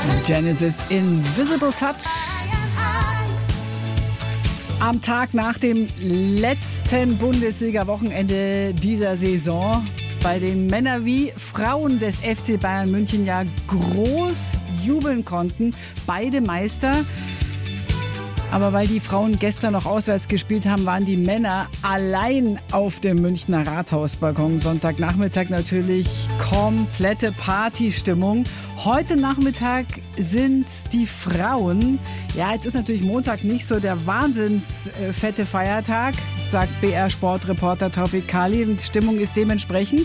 Genesis Invisible Touch. Am Tag nach dem letzten Bundesliga-Wochenende dieser Saison, bei den Männern wie Frauen des FC Bayern München ja groß jubeln konnten. Beide Meister. Aber weil die Frauen gestern noch auswärts gespielt haben, waren die Männer allein auf dem Münchner Rathausbalkon. Sonntagnachmittag natürlich komplette Partystimmung. Heute Nachmittag sind die Frauen. Ja, jetzt ist natürlich Montag nicht so der wahnsinnsfette Feiertag, sagt BR-Sportreporter Taufik Kali. Und die Stimmung ist dementsprechend.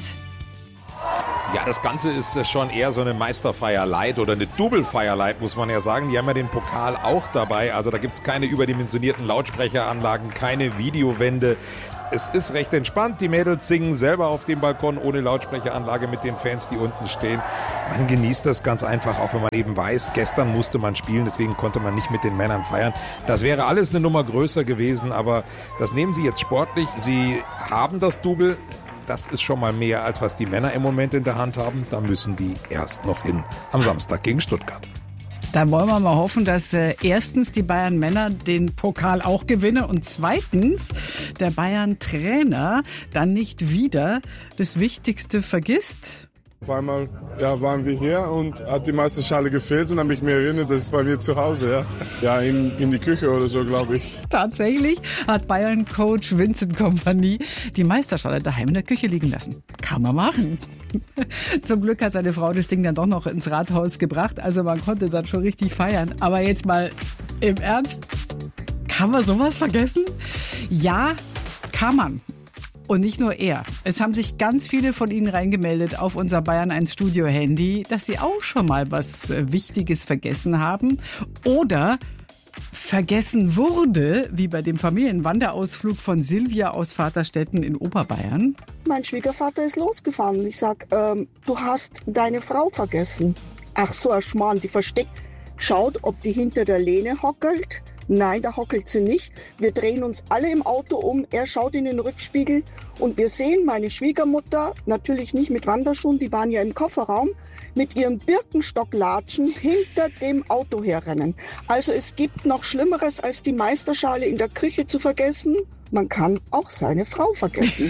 Ja, das Ganze ist schon eher so eine Meisterfeier Light oder eine Double-Feier Light, muss man ja sagen. Die haben ja den Pokal auch dabei. Also da gibt's keine überdimensionierten Lautsprecheranlagen, keine Videowände. Es ist recht entspannt. Die Mädels singen selber auf dem Balkon ohne Lautsprecheranlage mit den Fans, die unten stehen. Man genießt das ganz einfach, auch wenn man eben weiß, gestern musste man spielen, deswegen konnte man nicht mit den Männern feiern. Das wäre alles eine Nummer größer gewesen, aber das nehmen sie jetzt sportlich. Sie haben das Double. Das ist schon mal mehr, als was die Männer im Moment in der Hand haben. Da müssen die erst noch hin am Samstag gegen Stuttgart. Dann wollen wir mal hoffen, dass erstens die Bayern-Männer den Pokal auch gewinnen und zweitens der Bayern-Trainer dann nicht wieder das Wichtigste vergisst. Auf einmal waren wir hier und hat die Meisterschale gefehlt und habe ich mir erinnert, das ist bei mir zu Hause. Ja, in die Küche oder so, glaube ich. Tatsächlich hat Bayern-Coach Vincent Kompany die Meisterschale daheim in der Küche liegen lassen. Kann man machen. Zum Glück hat seine Frau das Ding dann doch noch ins Rathaus gebracht. Also man konnte dann schon richtig feiern. Aber jetzt mal im Ernst, kann man sowas vergessen? Ja, kann man. Und nicht nur er. Es haben sich ganz viele von Ihnen reingemeldet auf unser Bayern 1 Studio-Handy, dass sie auch schon mal was Wichtiges vergessen haben oder vergessen wurde, wie bei dem Familienwanderausflug von Silvia aus Vaterstetten in Oberbayern. Mein Schwiegervater ist losgefahren und ich sag, du hast deine Frau vergessen. Ach so, ein Schmarrn, die versteckt. Schaut, ob die hinter der Lehne hockelt. Nein, da hockelt sie nicht. Wir drehen uns alle im Auto um. Er schaut in den Rückspiegel und wir sehen meine Schwiegermutter, natürlich nicht mit Wanderschuhen, die waren ja im Kofferraum, mit ihren Birkenstocklatschen hinter dem Auto herrennen. Also es gibt noch Schlimmeres, als die Meisterschale in der Küche zu vergessen. Man kann auch seine Frau vergessen.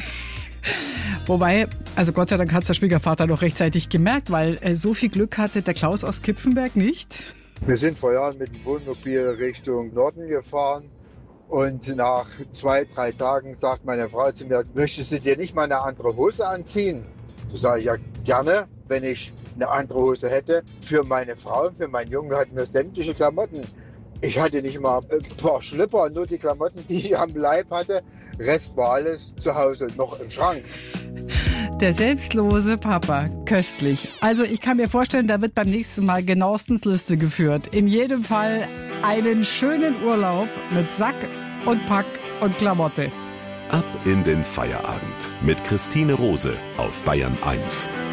Wobei, also Gott sei Dank hat es der Schwiegervater noch rechtzeitig gemerkt, weil so viel Glück hatte der Klaus aus Kipfenberg nicht. Wir sind vor Jahren mit dem Wohnmobil Richtung Norden gefahren und nach 2-3 Tagen sagt meine Frau zu mir, möchtest du dir nicht mal eine andere Hose anziehen? Da sage ich ja gerne, wenn ich eine andere Hose hätte. Für meine Frau und für meinen Jungen hatten wir sämtliche Klamotten. Ich hatte nicht mal ein paar Schlipper, nur die Klamotten, die ich am Leib hatte. Rest war alles zu Hause noch im Schrank. Der selbstlose Papa, köstlich. Also ich kann mir vorstellen, da wird beim nächsten Mal genauestens Liste geführt. In jedem Fall einen schönen Urlaub mit Sack und Pack und Klamotte. Ab in den Feierabend mit Christine Rose auf Bayern 1.